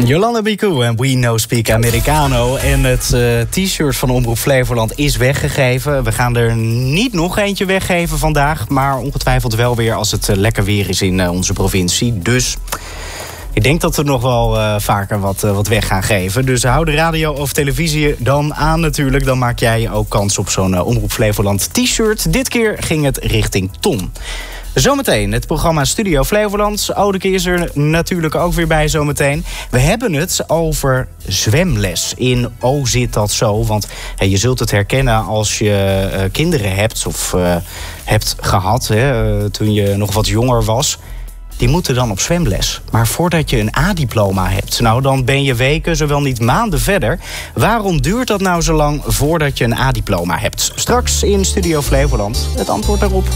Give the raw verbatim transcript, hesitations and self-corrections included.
Jolanda Biku en We No Speak Americano. En het uh, t-shirt van Omroep Flevoland is weggegeven. We gaan er niet nog eentje weggeven vandaag, maar ongetwijfeld wel weer als het uh, lekker weer is in uh, onze provincie. Dus ik denk dat we nog wel uh, vaker wat, uh, wat weg gaan geven. Dus hou de radio of televisie dan aan natuurlijk. Dan maak jij ook kans op zo'n uh, Omroep Flevoland t-shirt. Dit keer ging het richting Ton. Zometeen het programma Studio Flevoland. Audeke is er natuurlijk ook weer bij zometeen. We hebben het over zwemles in O Zit Dat Zo. Want hey, je zult het herkennen als je uh, kinderen hebt of uh, hebt gehad hè, uh, toen je nog wat jonger was. Die moeten dan op zwemles. Maar voordat je een A-diploma hebt, nou dan ben je weken, zowel niet maanden verder. Waarom duurt dat nou zo lang voordat je een A-diploma hebt? Straks in Studio Flevoland het antwoord daarop.